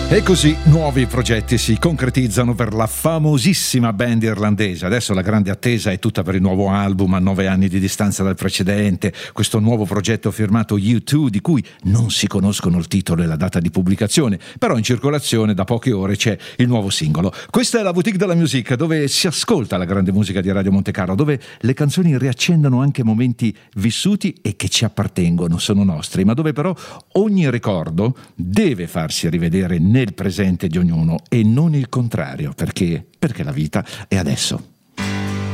E così nuovi progetti si concretizzano per la famosissima band irlandese. Adesso la grande attesa è tutta per il nuovo album a 9 anni di distanza dal precedente, questo nuovo progetto firmato U2 di cui non si conoscono il titolo e la data di pubblicazione, però in circolazione da poche ore c'è il nuovo singolo. Questa è la Boutique de la Musique, dove si ascolta la grande musica di Radio Montecarlo, dove le canzoni riaccendono anche momenti vissuti e che ci appartengono, sono nostri, ma dove però ogni ricordo deve farsi rivedere nel presente di ognuno e non il contrario, perché la vita è adesso.